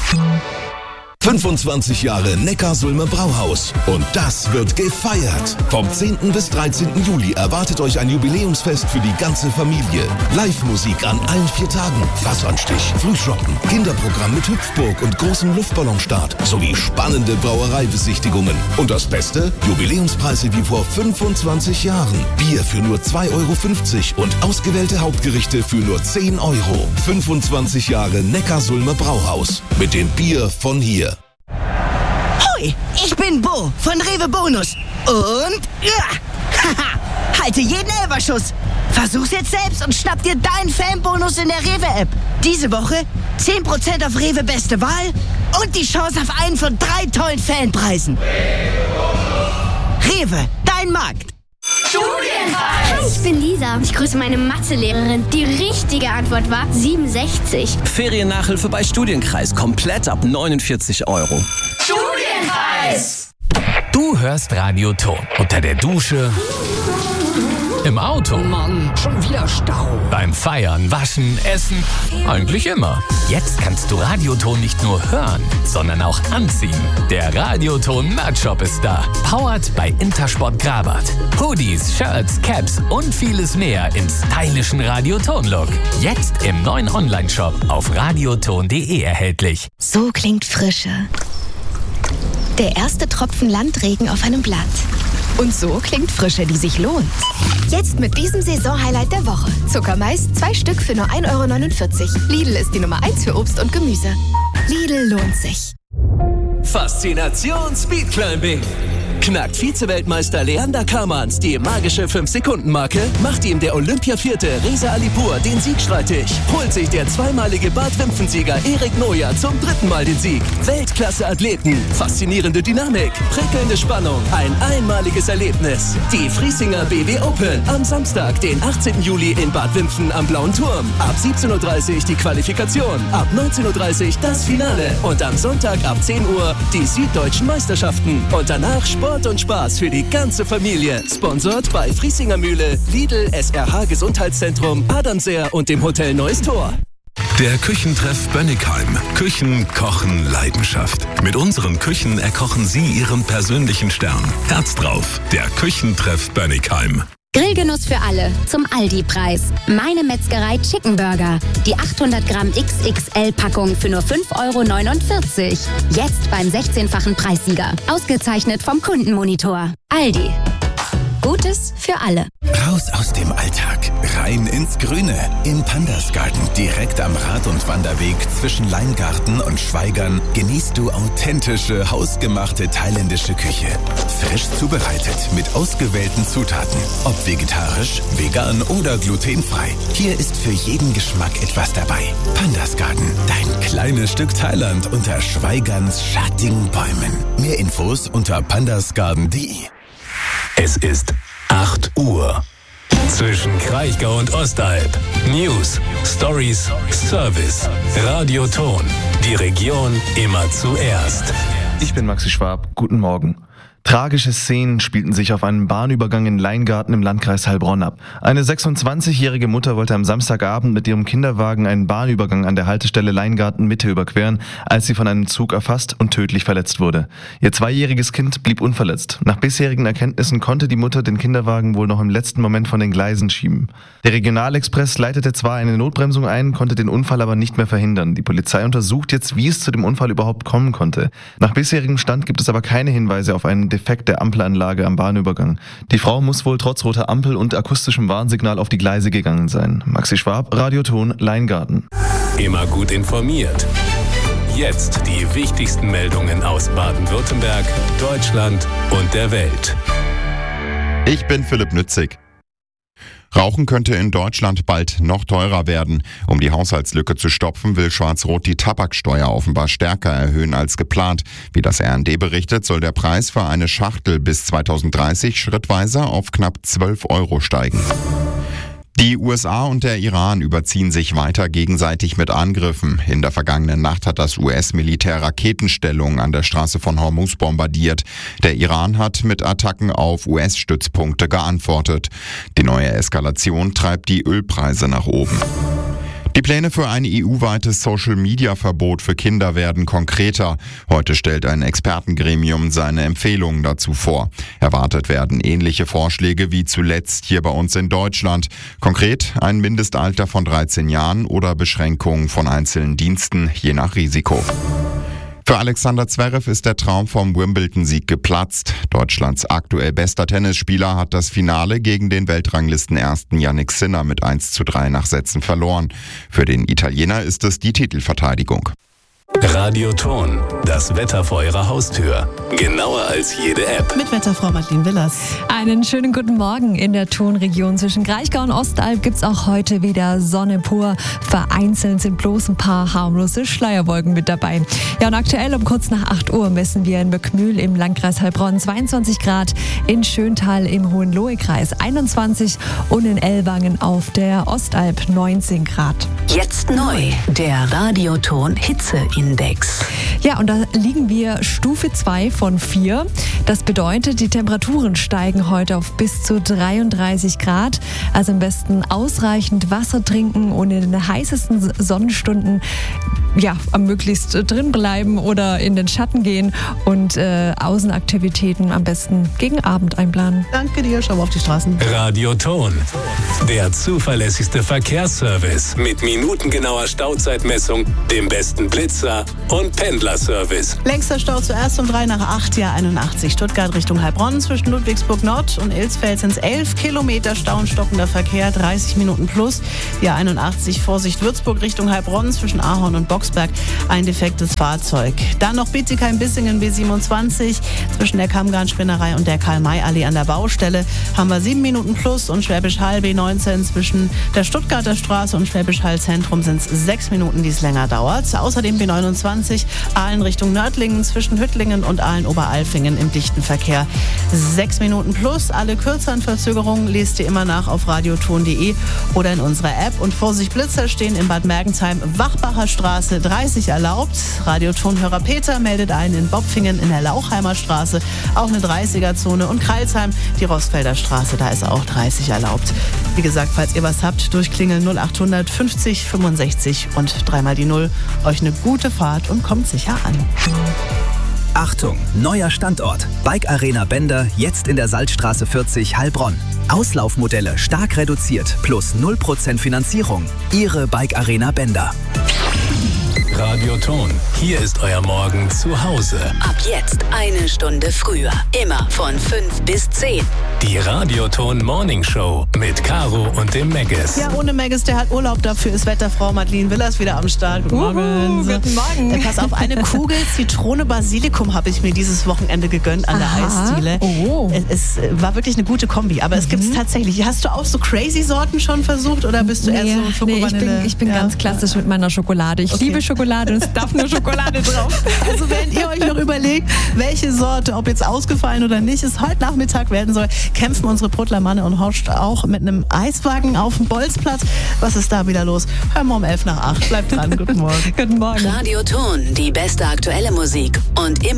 25 Jahre Neckarsulmer Brauhaus. Und das wird gefeiert. Vom 10. bis 13. Juli erwartet euch ein Jubiläumsfest für die ganze Familie. Live-Musik an allen 4 Tagen, Wasseranstich, Frühschoppen, Kinderprogramm mit Hüpfburg und großem Luftballonstart sowie spannende Brauereibesichtigungen. Und das Beste? Jubiläumspreise wie vor 25 Jahren. Bier für nur 2,50 € und ausgewählte Hauptgerichte für nur 10 €. 25 Jahre Neckarsulmer Brauhaus. Mit dem Bier von hier. Hoi, ich bin Bo von Rewe Bonus. Und halte jeden Elferschuss. Versuch's jetzt selbst und schnapp dir deinen Fanbonus in der Rewe-App. Diese Woche 10% auf Rewe Beste Wahl und die Chance auf einen von 3 tollen Fanpreisen. Rewe, dein Markt. Hi, ich bin Lisa. Ich grüße meine Mathelehrerin. Die richtige Antwort war 67. Feriennachhilfe bei Studienkreis. Komplett ab 49 €. Studienkreis! Du hörst Radio Ton. Unter der Dusche, im Auto, Mann, schon wieder Stau. beim Feiern, Waschen, Essen. Eigentlich immer. Jetzt kannst du Radioton nicht nur hören, sondern auch anziehen. Der Radioton Merch-Shop ist da. Powered bei Intersport Grabat. Hoodies, Shirts, Caps und vieles mehr im stylischen Radioton-Look. Jetzt im neuen Online-Shop auf radioton.de erhältlich. So klingt Frische. Der erste Tropfen Landregen auf einem Blatt. Und so klingt Frische, die sich lohnt. Jetzt mit diesem Saisonhighlight der Woche. Zuckermais, 2 Stück für nur 1,49 €. Lidl ist die Nummer 1 für Obst und Gemüse. Lidl lohnt sich. Faszination Speedclimbing. Knackt Vize-Weltmeister Leander Kamans die magische 5-Sekunden-Marke, macht ihm der Olympia-Vierte Reza Alipur den Sieg streitig, holt sich der zweimalige Bad-Wimpfen-Sieger Erik Noja zum 3. Mal den Sieg. Weltklasse-Athleten, faszinierende Dynamik, prickelnde Spannung, ein einmaliges Erlebnis. Die Friesinger BW Open am Samstag, den 18. Juli in Bad Wimpfen am Blauen Turm. Ab 17:30 Uhr die Qualifikation, ab 19:30 Uhr das Finale und am Sonntag ab 10 Uhr die Süddeutschen Meisterschaften. Und danach Sport und Spaß für die ganze Familie. Sponsored bei Friesinger Mühle, Lidl, SRH Gesundheitszentrum, Adamser und dem Hotel Neues Tor. Der Küchentreff Bönnigheim. Küchen, Kochen, Leidenschaft. Mit unseren Küchen erkochen Sie Ihren persönlichen Stern. Herz drauf. Der Küchentreff Bönnigheim. Grillgenuss für alle zum Aldi-Preis. Meine Metzgerei Chicken Burger. Die 800 Gramm XXL-Packung für nur 5,49 €. Jetzt beim 16-fachen Preissieger. Ausgezeichnet vom Kundenmonitor. Aldi. Gutes für alle. Raus aus dem Alltag, rein ins Grüne. Im Pandasgarten, direkt am Rad- und Wanderweg zwischen Leingarten und Schweigern, genießt du authentische, hausgemachte thailändische Küche. Frisch zubereitet mit ausgewählten Zutaten. Ob vegetarisch, vegan oder glutenfrei. Hier ist für jeden Geschmack etwas dabei. Pandasgarten, dein kleines Stück Thailand unter Schweigerns schattigen Bäumen. Mehr Infos unter pandasgarten.de. Es ist 8 Uhr. Zwischen Kraichgau und Ostalb. News, Stories, Service. Radio Ton. Die Region immer zuerst. Ich bin Maxi Schwab. Guten Morgen. Tragische Szenen spielten sich auf einem Bahnübergang in Leingarten im Landkreis Heilbronn ab. Eine 26-jährige Mutter wollte am Samstagabend mit ihrem Kinderwagen einen Bahnübergang an der Haltestelle Leingarten Mitte überqueren, als sie von einem Zug erfasst und tödlich verletzt wurde. Ihr 2-jähriges Kind blieb unverletzt. Nach bisherigen Erkenntnissen konnte die Mutter den Kinderwagen wohl noch im letzten Moment von den Gleisen schieben. Der Regionalexpress leitete zwar eine Notbremsung ein, konnte den Unfall aber nicht mehr verhindern. Die Polizei untersucht jetzt, wie es zu dem Unfall überhaupt kommen konnte. Nach bisherigem Stand gibt es aber keine Hinweise auf einen Defekt der Ampelanlage am Bahnübergang. Die Frau muss wohl trotz roter Ampel und akustischem Warnsignal auf die Gleise gegangen sein. Maxi Schwab, Radio Ton, Leingarten. Immer gut informiert. Jetzt die wichtigsten Meldungen aus Baden-Württemberg, Deutschland und der Welt. Ich bin Philipp Nützig. Rauchen könnte in Deutschland bald noch teurer werden. Um die Haushaltslücke zu stopfen, will Schwarz-Rot die Tabaksteuer offenbar stärker erhöhen als geplant. Wie das RND berichtet, soll der Preis für eine Schachtel bis 2030 schrittweise auf knapp 12 € steigen. Die USA und der Iran überziehen sich weiter gegenseitig mit Angriffen. In der vergangenen Nacht hat das US-Militär Raketenstellungen an der Straße von Hormuz bombardiert. Der Iran hat mit Attacken auf US-Stützpunkte geantwortet. Die neue Eskalation treibt die Ölpreise nach oben. Die Pläne für ein EU-weites Social-Media-Verbot für Kinder werden konkreter. Heute stellt ein Expertengremium seine Empfehlungen dazu vor. Erwartet werden ähnliche Vorschläge wie zuletzt hier bei uns in Deutschland. Konkret ein Mindestalter von 13 Jahren oder Beschränkungen von einzelnen Diensten, je nach Risiko. Für Alexander Zverev ist der Traum vom Wimbledon-Sieg geplatzt. Deutschlands aktuell bester Tennisspieler hat das Finale gegen den Weltranglisten-Ersten Jannik Sinner mit 1:3 nach Sätzen verloren. Für den Italiener ist es die Titelverteidigung. Radioton, das Wetter vor Ihrer Haustür. Genauer als jede App. Mit Wetterfrau Madeleine Willers. Einen schönen guten Morgen in der Tonregion. Zwischen Kraichgau und Ostalb gibt's auch heute wieder Sonne pur. Vereinzelt sind bloß ein paar harmlose Schleierwolken mit dabei. Ja, und aktuell um kurz nach 8 Uhr messen wir in Böckmühl im Landkreis Heilbronn 22 Grad, in Schöntal im Hohenlohe-Kreis 21 und in Ellwangen auf der Ostalb 19 Grad. Jetzt neu, der Radioton Hitzeindex. Ja, und da liegen wir Stufe 2 von 4. Das bedeutet, die Temperaturen steigen heute auf bis zu 33 Grad. Also am besten ausreichend Wasser trinken und in den heißesten Sonnenstunden am möglichst drin bleiben oder in den Schatten gehen und Außenaktivitäten am besten gegen Abend einplanen. Danke dir, schau mal auf die Straßen. Radioton, der zuverlässigste Verkehrsservice mit minutengenauer Stauzeitmessung, dem besten Blitzer und Pendlerservice. Längster Stau zuerst um 3 nach 8, ja 81 Stuttgart Richtung Heilbronn. Zwischen Ludwigsburg Nord und Ilsfeld sind es 11 Kilometer Stau und stockender Verkehr, 30 Minuten plus. Ja 81 Vorsicht Würzburg Richtung Heilbronn zwischen Ahorn und Boxberg, ein defektes Fahrzeug. Dann noch Bietigheim-Bissingen B27 zwischen der Kammgarn-Spinnerei und der Karl-May-Allee an der Baustelle haben wir 7 Minuten plus und Schwäbisch Hall B19 zwischen der Stuttgarter Straße und Schwäbisch Hall Zentrum sind es 6 Minuten, die es länger dauert. Außerdem B29 Aalen Richtung Nördlingen zwischen Hüttlingen und Aalen-Oberalfingen im dichten Verkehr 6 Minuten plus. Alle kürzeren Verzögerungen lest ihr immer nach auf radioton.de oder in unserer App. Und Vorsicht Blitzer stehen in Bad Mergentheim, Wachbacher Straße 30 erlaubt. Radiotonhörer Peter meldet ein in Bopfingen in der Lauchheimer Straße auch eine 30er-Zone und Kreilsheim, die Rostfelder Straße, da ist auch 30 erlaubt. Wie gesagt, falls ihr was habt, durchklingeln 0800 50 65 und 3 mal die 0. Euch eine gute Fahrt und kommt sicher an. Achtung, neuer Standort. Bike Arena Bender, jetzt in der Salzstraße 40 Heilbronn. Auslaufmodelle stark reduziert, plus 0% Finanzierung. Ihre Bike Arena Bender. Radioton, hier ist euer Morgen zu Hause. Ab jetzt eine Stunde früher. Immer von 5 bis 10. Die Radioton Morning Show mit Caro und dem Megis. Ja, ohne Megis, der hat Urlaub. Dafür ist Wetterfrau Madeleine Willers wieder am Start. Guten Morgen. Guten Morgen. Pass auf, eine Kugel Zitrone Basilikum habe ich mir dieses Wochenende gegönnt an der Eisdiele. Oh. Es war wirklich eine gute Kombi, aber es gibt es tatsächlich. Hast du auch so crazy Sorten schon versucht oder bist du eher so Schokovanille? Ich bin ganz klassisch mit meiner Schokolade. Ich liebe Schokolade und es darf nur Schokolade drauf. Also wenn ihr euch noch überlegt, welche Sorte, ob jetzt ausgefallen oder nicht, es heute Nachmittag werden soll, kämpfen unsere Bruttler Manne und Horst auch mit einem Eiswagen auf dem Bolzplatz. Was ist da wieder los? Hören wir um 11 nach 8. Bleibt dran. Guten Morgen. Guten Morgen. Radioton, die beste aktuelle Musik und immer